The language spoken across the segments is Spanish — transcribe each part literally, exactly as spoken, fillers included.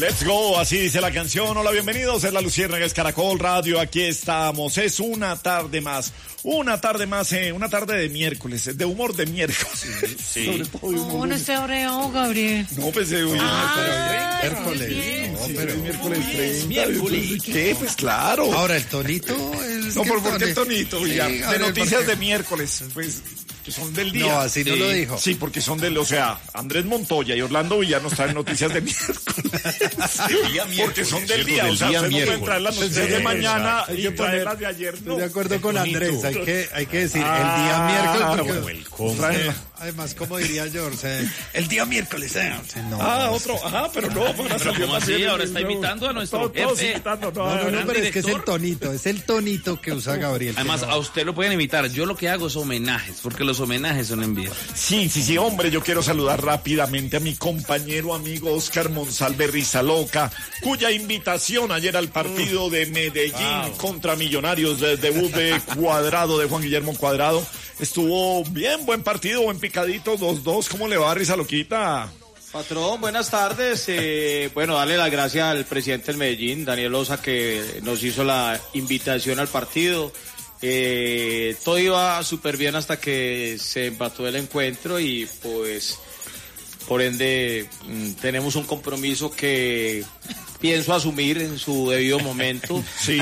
Let's go, así dice la canción. Hola, bienvenidos, es la Luciérnaga, es Caracol Radio, aquí estamos. Es una tarde más, una tarde más, eh, una tarde de miércoles, de humor de miércoles. Sí. Sobre todo de humor. No, no está oreado, Gabriel. No, pues hoy Ah, es miércoles. miércoles. Sí, Sí, hoy es miércoles treinta. Miércoles. ¿Qué? Pues claro. Ahora el tonito. Es No, que ¿por, ¿por qué el tone- tonito? Sí, Ya, a de ver, noticias ¿por qué? de miércoles, pues, que son del día. No, así no Sí. lo dijo. Sí, porque son del, o sea, Andrés Montoya y Orlando Villar nos traen noticias de miércoles. Porque son del día, o sea, día usted no puede miércoles. traer las noticias de Sí, mañana hay y que traerlas poner- de ayer. Estoy No. de acuerdo con bonito. Andrés, hay que, hay que decir Ah, el día miércoles. Porque, el cómo. además, como diría George, eh, el día miércoles. Eh, no, Ah, no, otro, ajá, pero no, van a salir ¿cómo así? también. Ahora está No, imitando a nuestro todos- todos jefe. imitando, no, No, no, no, gran pero es que es el director. tonito, es el tonito que usa Gabriel. que Además, no. a usted lo pueden imitar. Yo lo que hago es homenajes, porque los homenajes son en vida. Sí, sí, sí, hombre, yo quiero saludar rápidamente a mi compañero amigo Oscar Monsalve Rizaloca, cuya invitación ayer al partido de Medellín contra Millonarios, de debut de Cuadrado, de Juan Guillermo Cuadrado, estuvo bien, buen partido, buen picadito, dos dos. ¿Cómo le va, Rizaloquita? Patrón, buenas tardes. Eh, bueno, darle las gracias al presidente del Medellín, Daniel Osa, que nos hizo la invitación al partido. Eh, todo iba súper bien hasta que se empató el encuentro y pues por ende mm, tenemos un compromiso que pienso asumir en su debido momento. Sí.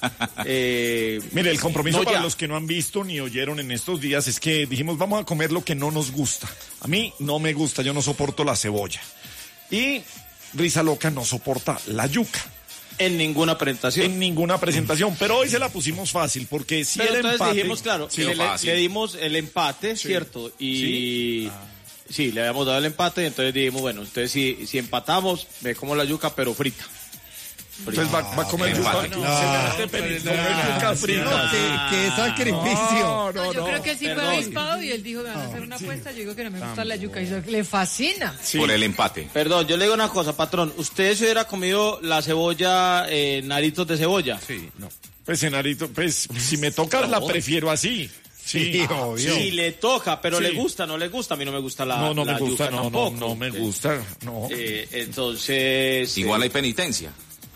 Eh, Mire, el compromiso no para ya. los que no han visto ni oyeron en estos días es que dijimos, vamos a comer lo que no nos gusta. A mí no me gusta, yo no soporto la cebolla. Y Rizaloca no soporta la yuca. En ninguna presentación. En ninguna presentación, pero hoy se la pusimos fácil, porque si Pero el entonces empate... dijimos, claro, Sí, le, le- fácil. le dimos el empate, ¿cierto? Y sí, le habíamos dado el empate y entonces dijimos, bueno, entonces si, si empatamos, me como la yuca, pero frita. entonces va, va a comer yuca. empate. No, se mete peli- comer yuca frita. No, qué, qué sacrificio. No, No, no, yo no. creo que sí fue Perdón. avispado y él dijo, me van a hacer una apuesta. Yo digo que no me gusta la yuca. Y yo, le fascina. Sí. Por el empate. Perdón, yo le digo una cosa, patrón. ¿Usted se hubiera comido la cebolla, eh, naritos de cebolla? Sí. No. Pues, Senarito, pues, si me toca, la prefiero así. Sí, Sí, obvio. Sí, le toca, pero Sí. le gusta, no le gusta. A mí no me gusta la No, no la me gusta, yuca no, no, tampoco. no me gusta, no. Eh, entonces... Igual eh, hay penitencia.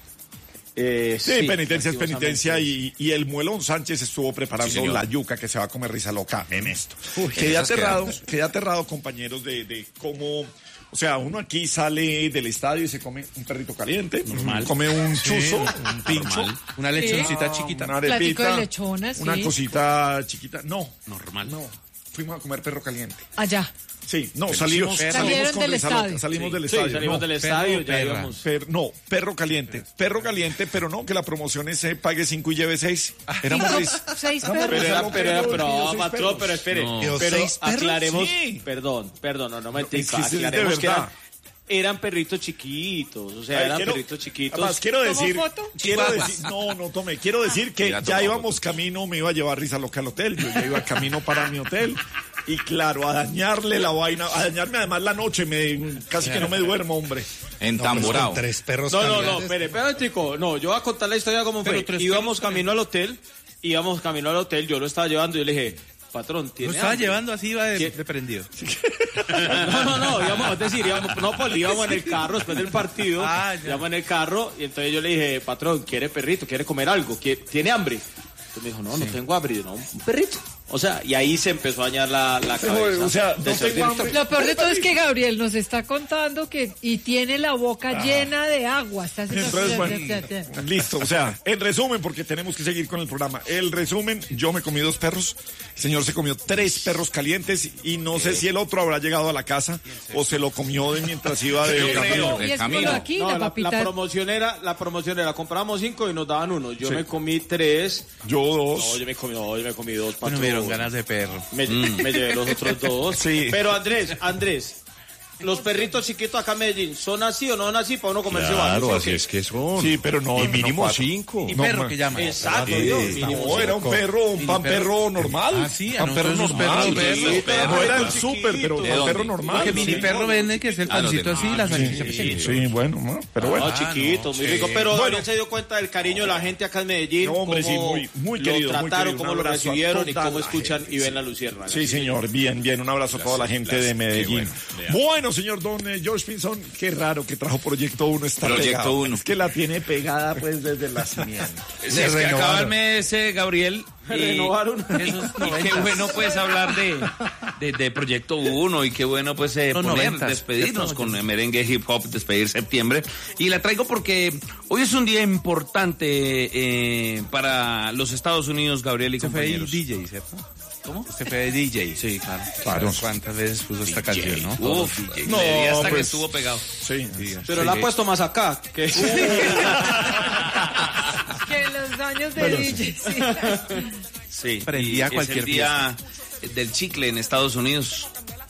eh, Sí, penitencia es penitencia lastimosamente. y, y el Muelón Sánchez estuvo preparando Sí, señor. la yuca que se va a comer Rizaloca en esto. Quedé esas aterrado, quedan. quedé aterrado, compañeros, de, de cómo, o sea, uno aquí sale del estadio y se come un perrito caliente, Normal. come un chuzo, un pincho, Una lechoncita chiquita. una Platico arepita, de lechona, sí. una cosita chiquita. No, Normal. no, fuimos a comer perro caliente. Allá. Sí, no, salimos, perro. salimos Salieron con del Rizaloca, estadio. salimos Sí, del sí, estadio. salimos no. del estadio, ya perra. íbamos. Per- no, perro caliente, perro caliente, pero no, que la promoción es eh, pague cinco y lleve seis. Éramos Cinco, seis. seis Éramos perros. Pero era, Rizaloca pero era, y yo, pero, y yo, ah, seis patrón, perros. pero espere, No. ¿Pero pero seis perros? aclaremos, Sí. perdón, perdón, no, no me Es que entiendo, sí, es de aclaremos que verdad. eran, eran perritos chiquitos, o sea, Ay, eran quiero- perritos chiquitos. Además, quiero ¿Tomó decir, foto? quiero decir, no, no tomé, quiero decir que Mira, ya tomó íbamos camino, me iba a llevar Rizaloca al hotel, yo ya iba camino para mi hotel. Y claro, a dañarle la vaina, a dañarme además la noche, me, casi que no me duermo, hombre. En No, pues, Tamborao. con tres perros No, no, no, calientes. espere, espere, chico, no, yo voy a contar la historia como Pero fue. tres Íbamos perros camino al hotel, íbamos camino al hotel, yo lo estaba llevando y yo le dije, patrón, Lo ¿tiene estaba hambre? llevando así, iba de, ¿Qué? de prendido. No, no, no, íbamos, es decir, íbamos, no, pues íbamos en el carro después del partido, Ah, ya. íbamos en el carro y entonces yo le dije, patrón, ¿quiere perrito? ¿Quiere comer algo? ¿Quiere- ¿Tiene hambre? Entonces me dijo, no, no tengo hambre. Y yo, no, un perrito. O sea, y ahí se empezó a dañar la, la cabeza. O sea, de no ser tengo director. hambre. Lo peor de todo es que Gabriel nos está contando que y tiene la boca Ah. llena de agua. Está así- Entonces, bueno, listo, o sea, en resumen, porque tenemos que seguir con el programa. El resumen, yo me comí dos perros, el señor se comió tres perros calientes y no sé si el otro habrá llegado a la casa o se lo comió de mientras iba de Yo creo. Y El es camino. por aquí, No, la la, la papita. promoción era, la promoción era, compramos cinco y nos daban uno. Yo Sí. me comí tres. Yo dos. No, yo me comí, no, yo me comí dos, No patrón. me dieron ganas de perro. Me, me llevé los otros dos. Sí. Pero Andrés, Andrés, los perritos chiquitos acá en Medellín, ¿son así o no son así para uno comerse varios? Claro, ¿o así qué? es que son. Sí, pero no, Y no mínimo cuatro. cinco. Y No, perro ma- que llaman. Exacto, Sí, Dios, no, mínimo No, era un perro, un pan perro normal. Ah, sí, a pan perro nosotros los normal. perros, Sí, perros, pero no perros era el chiquitos. súper, pero ¿De pan dónde? perro normal. Porque mini sí. perro vende que es el Ah, los pancito de- así, la ah, salchicha sí, pequeña. Sí, bueno, ¿no? pero bueno. No, chiquito, muy rico. Pero Bueno. Gabriel se dio cuenta del cariño de la gente acá en Medellín. No, hombre, cómo sí, muy- muy querido, Lo muy trataron, querido. cómo Un lo abrazo a recibieron y toda cómo la escuchan gente, y ven la Luciérnaga. Sí, señor, bien, bien. Un abrazo a toda la gente de Medellín. bueno. Bueno, Bueno, señor Don eh, George Pinzón, qué raro que trajo Proyecto uno esta Proyecto pegado. uno. Es que la tiene pegada pues desde el nacimiento. Sí, es que acaba el mes, eh, Gabriel. Me y renovaron. eso es- y qué bueno pues hablar de, de, de Proyecto uno y qué bueno pues eh, Los poner, noventas. despedirnos con el merengue hip hop, despedir septiembre. Y la traigo porque hoy es un día importante eh, para los Estados Unidos, Gabriel y Usted fue compañeros. D J, ¿cierto? ¿Cómo? Usted fue D J. Sí, claro. Claro. ¿Cuántas veces puso esta canción, no? Uf, No, le di hasta que pues- estuvo pegado. Sí. Pero la ha puesto más acá. Que... Que los años de D J, sí. Sí, Prendía y cualquier es el día del chicle en Estados Unidos.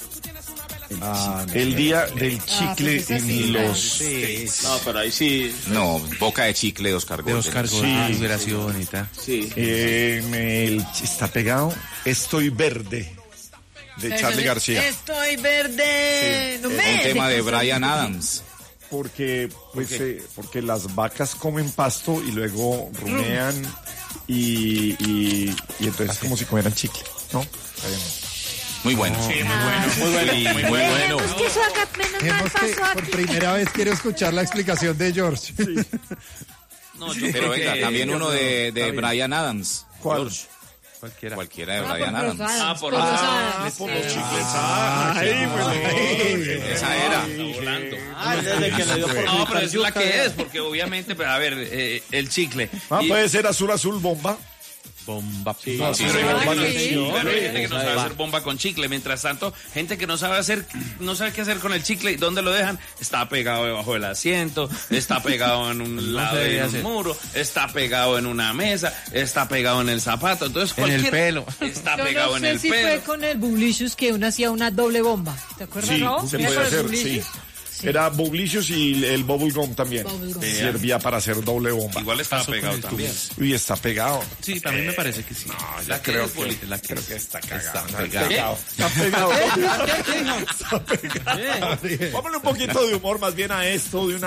El día del chicle pues es así, en claro. los... No, pero ahí sí. No, boca de chicle de Oscar De Gómez. Oscar Sí. Gómez, liberación y tal. Sí. Eh, me- el- está pegado Estoy Verde, de Charlie García. Estoy verde. No me Un tema de dejes Bryan así. Adams. Porque, pues, eh, porque las vacas comen pasto y luego rumean y, y, y entonces es como si comieran chicle, ¿no? Está bien. Muy bueno. Muy bueno. Sí, muy bueno. Dejemos que eso haga menos mal Vemos que paso por aquí. primera vez quiero escuchar la explicación de George. No, yo Pero creo venga, que- también uno de, de Bryan Adams. ¿Cuál? George. Cualquiera. Cualquiera de Ah, Bryan por Adams. los Adams, Ah, por por los los Ah, Adams. por los Sí. chicles. Ah, ay, bueno. Esa era. Está volando. Ah, desde que le dio por No, pero es la yuca. que es, porque obviamente, pero, a ver, eh, el chicle. Ah, Y- puede ser azul, azul, bomba. Bomba. Sí, No, sí, sí, sí. bomba Ah, con sí. chicle. Pero hay gente que no sabe hacer bomba con chicle. Mientras tanto, gente que no sabe hacer, no sabe qué hacer con el chicle. ¿Y dónde lo dejan? Está pegado debajo del asiento, está pegado en un lado se debe de un hacer. muro, está pegado en una mesa, está pegado en el zapato. Entonces, En el cualquier- pelo. Está Yo pegado no en sé el si pelo. fue con el Bubblicious que uno hacía una doble bomba. ¿Te acuerdas, Sí, Raúl? se Era puede con el hacer, sí. Bubblicious. Sí. Era Bubblicious y el Bubble Gum también. Bubble Gum. Servía para hacer doble bomba. Igual estaba Pasó pegado con el también. Uy, está pegado. Sí, también me parece que sí. La que creo es que- bolita. La que Creo que está cagado. Está pegado. Pegado. Está pegado. Está pegado. Vámonos un poquito de humor más bien a esto, de una